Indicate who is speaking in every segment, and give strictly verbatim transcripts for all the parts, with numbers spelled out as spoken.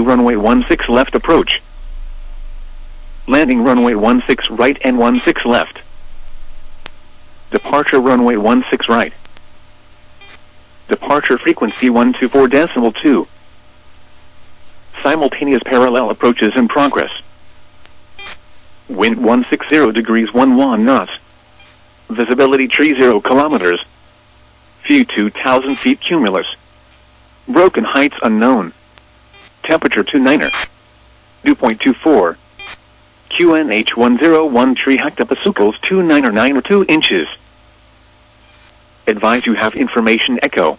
Speaker 1: Zulu runway one six left approach. Landing runway one six right and one six left. Departure runway one six right. Departure frequency one two four decimal two. Simultaneous parallel approaches in progress. Wind one six zero degrees one one knots. Visibility three zero kilometers. View two thousand feet cumulus. Broken heights unknown. Temperature two niner. Dew point two four. Q N H one zero one three hectopascals two niner nine two inches. Advise you have information echo.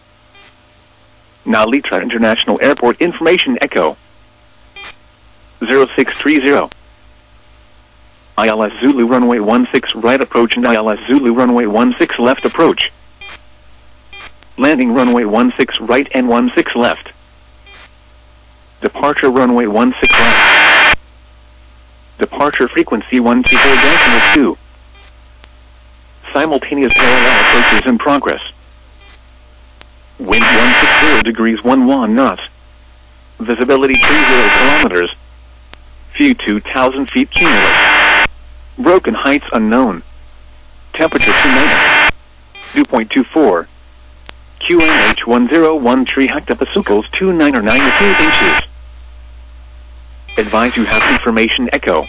Speaker 1: Now Litra International Airport information echo. zero six three zero. I L S Zulu runway one six right approach and I L S Zulu runway one six left approach. Landing runway one six right and one six left. Departure runway one six right. Departure frequency one two four decimal two. Simultaneous parallel approaches in progress. Wind one six zero degrees one one knots. Visibility three zero kilometers. View two thousand feet cumulus. Broken heights unknown. Temperature two niner. Dew point two four. Q N H one zero one three hectopascals two niner nine two inches. Advise you have information echo.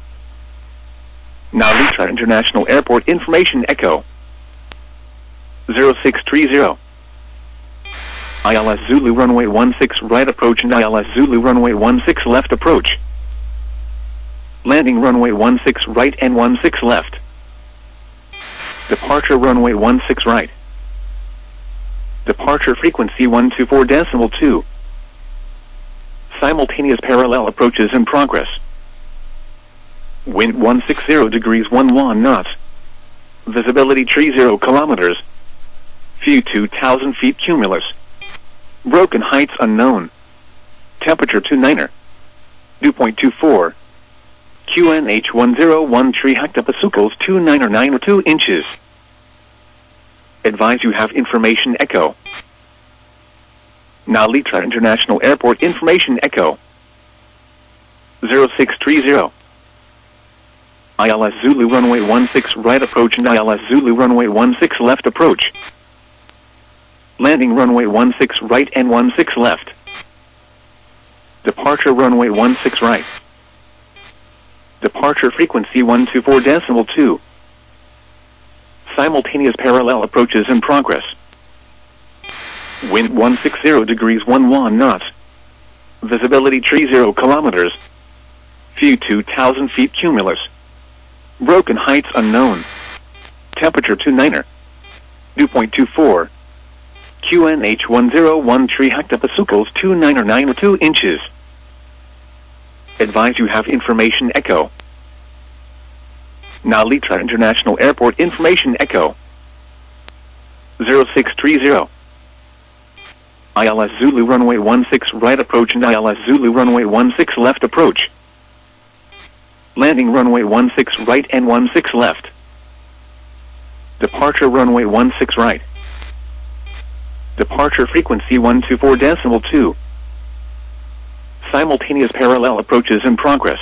Speaker 1: Now Litra International Airport information echo. zero six three zero. I L S Zulu runway one six right approach and I L S Zulu runway one six left approach. Landing runway one six right and one six left. Departure runway one six right. Departure frequency one two four decimal two. Simultaneous parallel approaches in progress. Wind one six zero degrees one one knots. Visibility three zero kilometers. View two thousand feet cumulus. Broken heights unknown. Temperature two niner. Dew point two four. Q N H one zero one three hectopascals two niner nine two inches. Advise you have information echo. Now Litra International Airport information echo. zero six three zero. I L S Zulu runway one six right approach and I L S Zulu runway one six left approach. Landing runway one six right and one six left. Departure runway one six right. Departure frequency one two four decimal two. Simultaneous parallel approaches in progress. Wind one six zero degrees one one knots. Visibility three zero kilometers. View two thousand feet cumulus. Broken heights unknown. Temperature two niner. Dew point two four. Q N H one zero one three hectopascals two niner nine two inches. Advise you have information echo. Now Litra International Airport information echo. zero six three zero. I L S Zulu runway one six right approach and I L S Zulu runway one six left approach. Landing runway one six right and one six left. Departure runway one six right. Departure frequency one two four decimal two. Simultaneous parallel approaches in progress.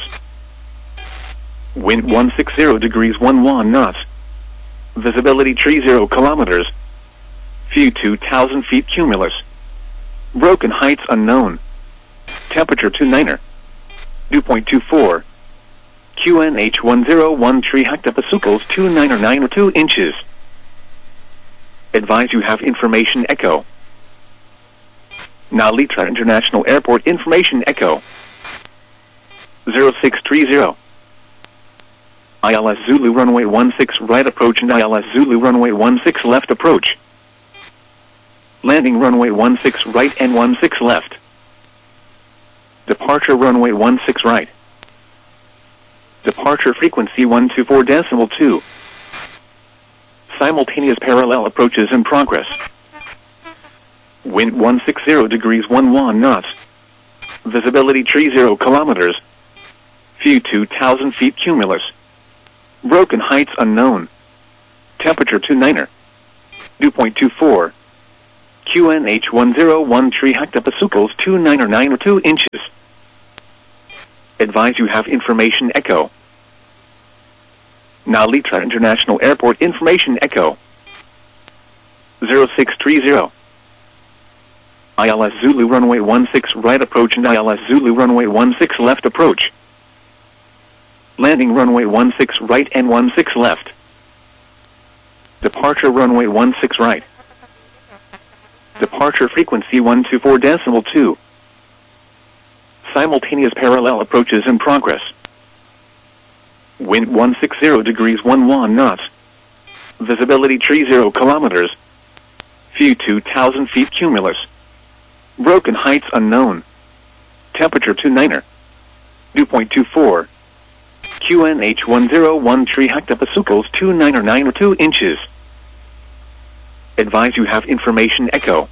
Speaker 1: Wind one six zero degrees one one knots. Visibility three zero kilometers. View two thousand feet cumulus. Broken heights unknown. Temperature two niner. Dew point two four. Q N H one zero one three hectopascals two niner nine two inches. Advise you have information echo. Now Litra International Airport information echo. zero six three zero. I L S Zulu runway one six right approach and I L S Zulu runway one six left approach. Landing runway one six right and one six left. Departure runway one six right. Departure frequency one two four decimal two. Simultaneous parallel approaches in progress. Wind one six zero degrees one one knots. Visibility three zero kilometers. View two thousand feet cumulus. Broken heights unknown. Temperature two niner. Dew point two four. Q N H one zero one three hectopascals two nine or nine or two inches. Advise you have information echo. Nalitra International Airport information echo. zero six three zero. I L S Zulu runway one six right approach and I L S Zulu runway one six left approach. Landing runway one six right and one six left. Departure runway one six right. Departure frequency one two four decimal two. Simultaneous parallel approaches in progress. Wind one sixty degrees eleven knots. Visibility thirty kilometers. View two thousand feet cumulus. Broken heights unknown. Temperature two niner. Dew point two four. Q N H one zero one three hectopascals two nine or nine or two inches. Advise you have information echo.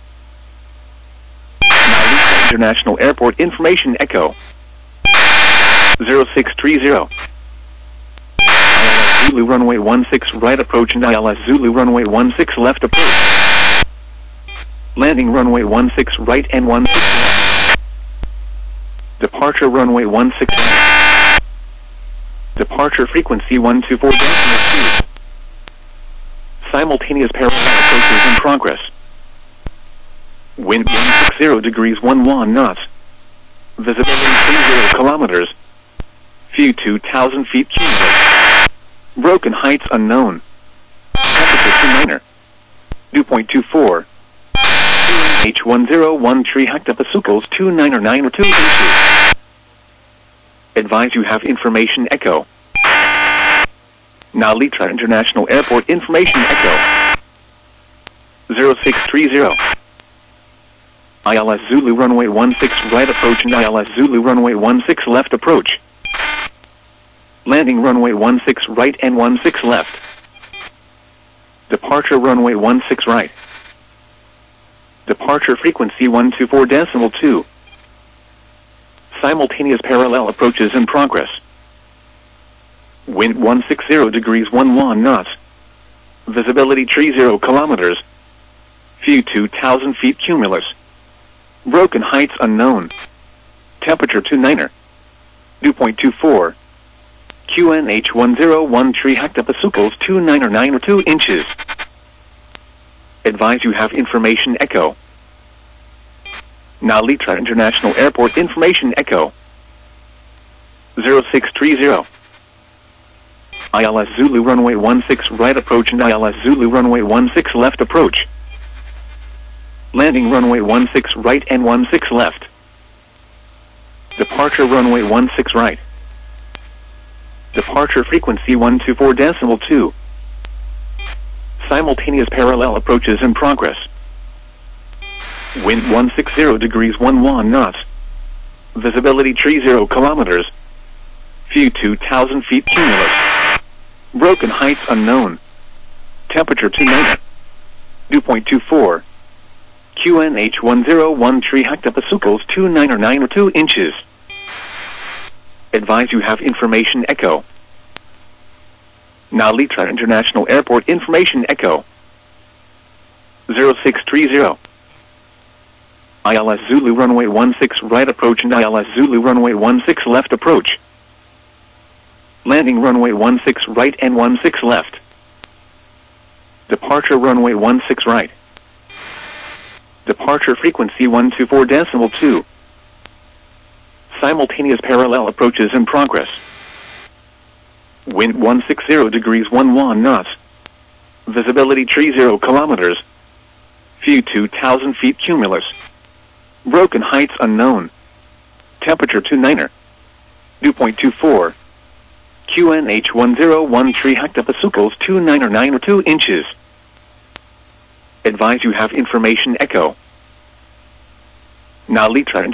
Speaker 1: Nalita International Airport information echo. zero six three zero. I L S Zulu runway one six right approach and I L S Zulu runway one six left approach. Landing runway one six right and one six left. Departure runway one six right. Departure frequency one two four decimal two. Simultaneous parallel approaches in progress. Wind one sixty degrees eleven knots. Visibility thirty kilometers. View two thousand feet cumulus. Broken heights unknown. Temperature two niner. Dew point two four. Q N H one zero one three hectopascals two nine or nine or two inches. Advise you have information echo. Nalitra International Airport information echo. zero six three zero. I L S Zulu runway one six right approach and I L S Zulu runway one six left approach. Landing runway one six right and one six left. Departure runway one six right. Departure frequency one two four decimal two. Simultaneous parallel approaches in progress. Wind one sixty degrees eleven knots. Visibility thirty kilometers. View two thousand feet cumulus. Broken heights unknown. Temperature two niner. Dew point two four. Q N H one zero one three hectopascals two nine or nine or two inches. Advise you have information echo. Nalitra International Airport information echo. zero six three zero. I L S Zulu runway one six right approach and I L S Zulu runway one six left approach. Landing runway one six right and one six left. Departure runway one six right. Departure frequency one two four decimal two. Simultaneous parallel approaches in progress. Wind one sixty degrees eleven knots. Visibility thirty kilometers. View two thousand feet cumulus. Broken heights unknown. Temperature two niner. Dew point two four. Q N H one zero one three hectopascals two nine or nine or two inches. Advise you have information echo. Nalitra International Airport information echo. zero six three zero. I L S Zulu runway one six right approach and I L S Zulu runway one six left approach. Landing runway one six right and one six left. Departure runway one six right. Departure frequency one two four decimal two. Simultaneous parallel approaches in progress. Wind one sixty degrees eleven knots. Visibility thirty kilometers. View two thousand feet cumulus. Broken heights unknown. Temperature two niner. Dew point two four. Q N H one zero one three hectopascals two nine or nine or two inches. Advise you have information echo. Nalitra